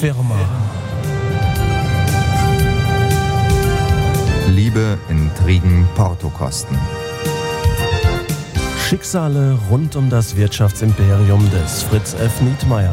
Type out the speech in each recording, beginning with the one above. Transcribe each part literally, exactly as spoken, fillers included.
Firma. Liebe, Intrigen, Portokosten. Schicksale rund um das Wirtschaftsimperium des Fritz F. Nietmeyer.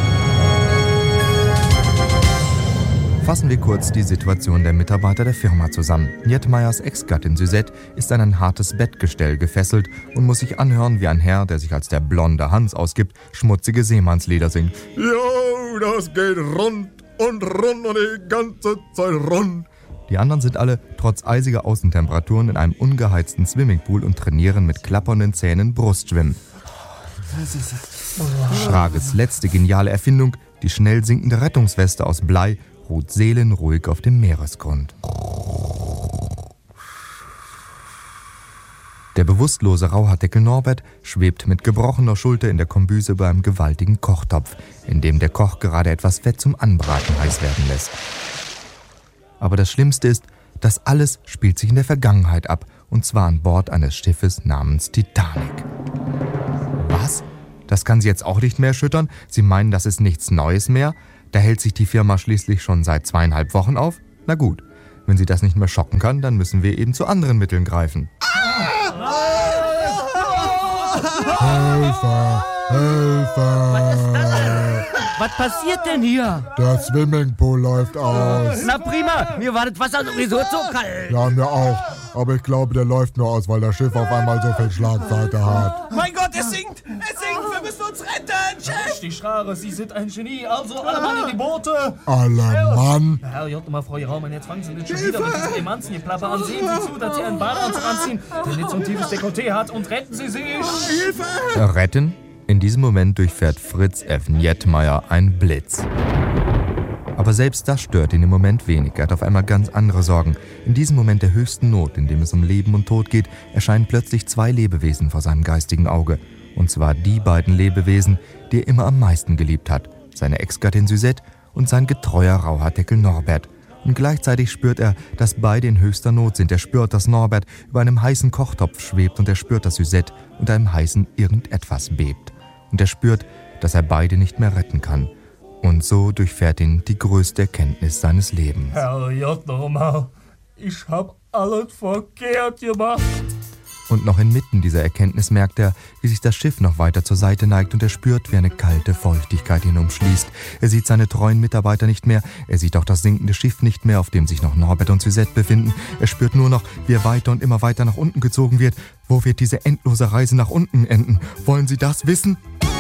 Fassen wir kurz die Situation der Mitarbeiter der Firma zusammen. Nietmeyers Ex-Gattin Suzette ist an ein hartes Bettgestell gefesselt und muss sich anhören, wie ein Herr, der sich als der blonde Hans ausgibt, schmutzige Seemannslieder singt. Jo, das geht rund und rund und die ganze Zeit rund. Die anderen sind alle, trotz eisiger Außentemperaturen, in einem ungeheizten Swimmingpool und trainieren mit klappernden Zähnen Brustschwimmen. Schrages letzte geniale Erfindung, die schnell sinkende Rettungsweste aus Blei, ruht seelenruhig auf dem Meeresgrund. Der bewusstlose Rauhaardeckel Norbert schwebt mit gebrochener Schulter in der Kombüse über einem gewaltigen Kochtopf, in dem der Koch gerade etwas Fett zum Anbraten heiß werden lässt. Aber das Schlimmste ist, das alles spielt sich in der Vergangenheit ab, und zwar an Bord eines Schiffes namens Titanic. Was? Das kann Sie jetzt auch nicht mehr erschüttern? Sie meinen, das ist nichts Neues mehr? Da hält sich die Firma schließlich schon seit zweieinhalb Wochen auf? Na gut, wenn Sie das nicht mehr schocken kann, dann müssen wir eben zu anderen Mitteln greifen. Hilfe! Hilfe! Was ist das? Was passiert denn hier? Der Swimmingpool läuft aus. Na prima, mir war das Wasser sowieso zu kalt. Ja, mir auch. Aber ich glaube, der läuft nur aus, weil das Schiff auf einmal so viel Schlagseite hat. Mein Gott, es sinkt! Es sinkt! Wir müssen uns retten! Chef! Richtig, Schrare, Sie sind ein Genie. Also, alle Mann in die Boote! Alle Mann! Herr J. mal Frau Raumann, jetzt fangen Sie nicht schon wieder mit diesem Emanzen-Geplapper an. Sehen Sie zu, dass Sie einen Badeanzug anziehen, der nicht so ein tiefes Dekolleté hat, und retten Sie sich! Hilfe! Retten? In diesem Moment durchfährt Fritz F. Nietmeyer ein Blitz. Aber selbst das stört ihn im Moment wenig. Er hat auf einmal ganz andere Sorgen. In diesem Moment der höchsten Not, in dem es um Leben und Tod geht, erscheinen plötzlich zwei Lebewesen vor seinem geistigen Auge. Und zwar die beiden Lebewesen, die er immer am meisten geliebt hat. Seine Ex-Gattin Suzette und sein getreuer Rauhaardeckel Norbert. Und gleichzeitig spürt er, dass beide in höchster Not sind. Er spürt, dass Norbert über einem heißen Kochtopf schwebt, und er spürt, dass Suzette unter einem heißen Irgendetwas bebt. Und er spürt, dass er beide nicht mehr retten kann. Und so durchfährt ihn die größte Erkenntnis seines Lebens. Herr J. nochmal, ich hab alles verkehrt gemacht. Und noch inmitten dieser Erkenntnis merkt er, wie sich das Schiff noch weiter zur Seite neigt, und er spürt, wie eine kalte Feuchtigkeit ihn umschließt. Er sieht seine treuen Mitarbeiter nicht mehr, er sieht auch das sinkende Schiff nicht mehr, auf dem sich noch Norbert und Suzette befinden. Er spürt nur noch, wie er weiter und immer weiter nach unten gezogen wird. Wo wird diese endlose Reise nach unten enden? Wollen Sie das wissen?